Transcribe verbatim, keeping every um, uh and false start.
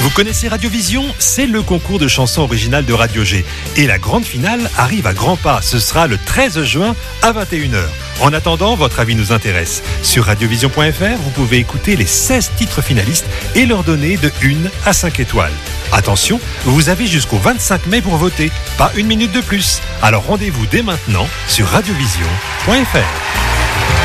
Vous connaissez Radiovision ? C'est le concours de chansons originales de Radio G. Et la grande finale arrive à grands pas. Ce sera le treize juin à vingt et une heures. En attendant, votre avis nous intéresse. Sur radiovision point f r, vous pouvez écouter les seize titres finalistes et leur donner de une à cinq étoiles. Attention, vous avez jusqu'au vingt-cinq mai pour voter. Pas une minute de plus. Alors rendez-vous dès maintenant sur radiovision point f r.